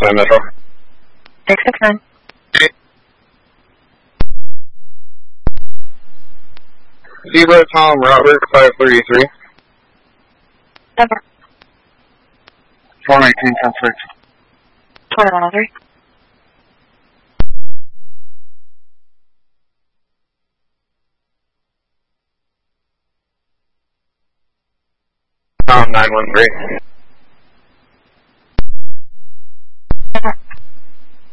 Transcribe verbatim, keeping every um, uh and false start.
nine Metro. six six nine. Zebra Tom Robert five thirty-three. Denver. four nineteen ten six. twenty-one oh three. Tom nine one three.